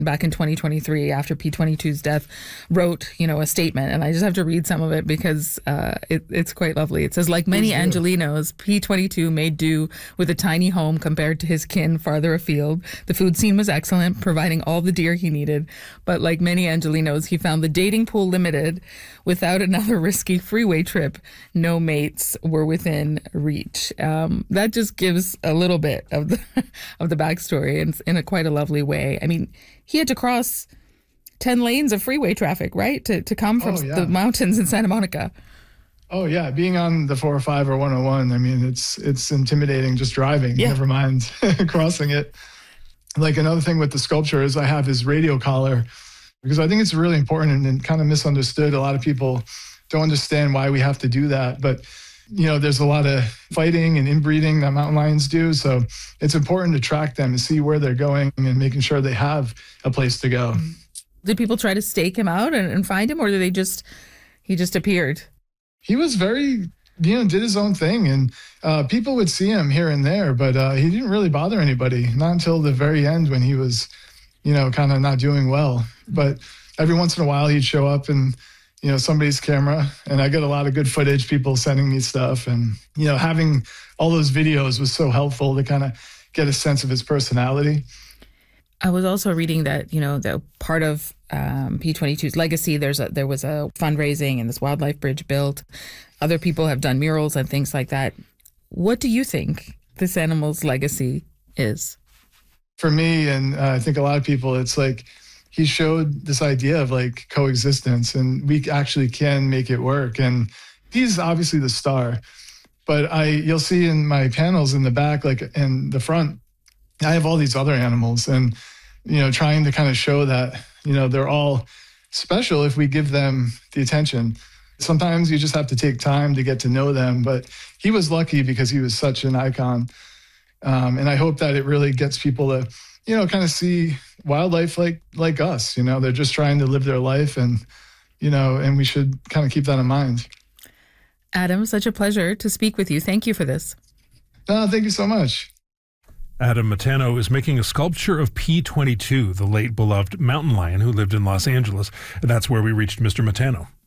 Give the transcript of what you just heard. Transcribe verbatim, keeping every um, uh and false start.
back in twenty twenty-three after P twenty-two's death wrote, you know, a statement. And I just have to read some of it because uh, it, it's quite lovely. It says, like many Angelenos, P twenty-two made do with a tiny home compared to his kin farther afield. The food scene was excellent, providing all the deer he needed. But like many Angelenos, he found the dating pool limited. Without another risky freeway trip, no mates were within reach. Um, that just gives a little bit of the of the backstory in, in a quite a lovely way. I mean, he had to cross ten lanes of freeway traffic, right, to to come from oh, yeah. the mountains in Santa Monica. Oh yeah, being on the four oh five or one oh one, I mean, it's it's intimidating just driving. Yeah. Never mind crossing it. Like another thing with the sculpture is I have his radio collar, because I think it's really important and, and kind of misunderstood. A lot of people don't understand why we have to do that, but you know, there's a lot of fighting and inbreeding that mountain lions do. So it's important to track them and see where they're going and making sure they have a place to go. Did people try to stake him out and, and find him, or did they just, he just appeared? He was very, you know, did his own thing, and uh, people would see him here and there, but uh, he didn't really bother anybody, not until the very end when he was, you know, kind of not doing well. But every once in a while he'd show up and, you know, somebody's camera, and I get a lot of good footage, people sending me stuff, and, you know, having all those videos was so helpful to kind of get a sense of his personality. I was also reading that, you know, the part of um, P twenty-two's legacy, there's a, there was a fundraising and this wildlife bridge built. Other people have done murals and things like that. What do you think this animal's legacy is? For me, and uh, I think a lot of people, it's like he showed this idea of like coexistence, and we actually can make it work. And he's obviously the star, but I, you'll see in my panels in the back, like in the front, I have all these other animals, and, you know, trying to kind of show that, you know, they're all special if we give them the attention. Sometimes you just have to take time to get to know them, but he was lucky because he was such an icon. Um, and I hope that it really gets people to, you know, kind of see wildlife like like us. You know, they're just trying to live their life, and, you know, and we should kind of keep that in mind. Adam, such a pleasure to speak with you. Thank you for this. No, thank you so much. Adam Matano is making a sculpture of P twenty-two, the late beloved mountain lion who lived in Los Angeles. And that's where we reached Mister Matano.